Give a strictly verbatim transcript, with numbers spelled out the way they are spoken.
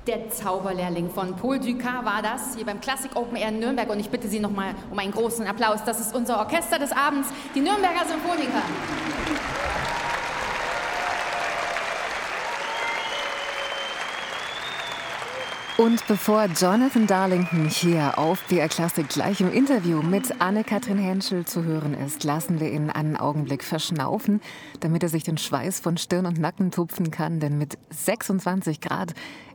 Der Zauberlehrling von Paul Dukas war das, hier beim Classic Open Air in Nürnberg. Und ich bitte Sie nochmal um einen großen Applaus. Das ist unser Orchester des Abends, die Nürnberger Symphoniker. Und bevor Jonathan Darlington hier auf B R Classic gleich im Interview mit Anne-Kathrin Henschel zu hören ist, lassen wir ihn einen Augenblick verschnaufen, damit er sich den Schweiß von Stirn und Nacken tupfen kann. Denn mit sechsundzwanzig Grad